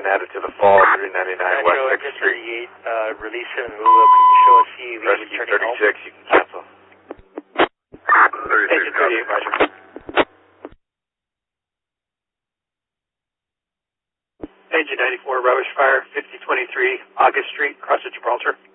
been added to the fall, 399 West 6th Street. 38, release 7 Lulu, can you show us CUV Rescue returning 36, home? you can cancel. 36, Agent 38, Roger. Agent 94, rubbish fire, 5023 August Street, across at Gibraltar.